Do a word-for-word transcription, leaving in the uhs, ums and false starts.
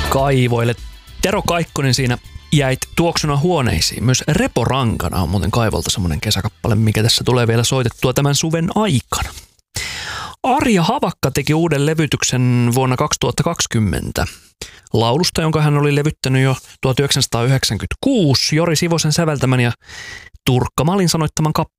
kaivoille. Tero Kaikkonen siinä jäit tuoksuna huoneisiin. Myös Repo Rankana on muuten Kaivolta semmoinen kesäkappale, mikä tässä tulee vielä soitettua tämän suven aikana. Arja Havakka teki uuden levytyksen vuonna kaksituhattakaksikymmentä laulusta, jonka hän oli levyttänyt jo tuhatyhdeksänsataayhdeksänkymmentäkuusi. Jori Sivosen säveltämän ja Turkka Malin sanoittaman kappaleen